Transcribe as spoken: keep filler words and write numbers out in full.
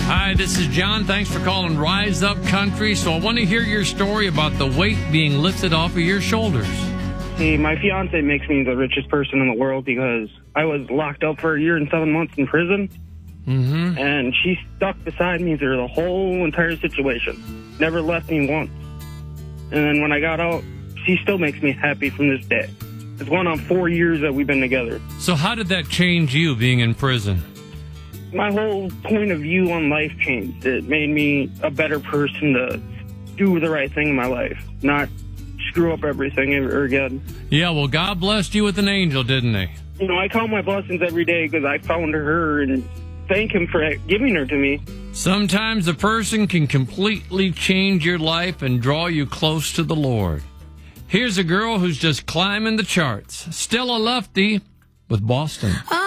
Hi, this is John. Thanks for calling Rise Up Country. So I want to hear your story about the weight being lifted off of your shoulders. Hey, my fiance makes me the richest person in the world because I was locked up for a year and seven months in prison. Mm-hmm. And she stuck beside me through the whole entire situation. Never left me once. And then when I got out, she still makes me happy from this day. It's going on four years that we've been together. So how did that change you being in prison? My whole point of view on life changed. It made me a better person to do the right thing in my life, not screw up everything ever again. Yeah, well, God blessed you with an angel, didn't he? You know, I count my blessings every day because I found her and thank him for giving her to me. Sometimes a person can completely change your life and draw you close to the Lord. Here's a girl who's just climbing the charts. Stella Lufty with Boston.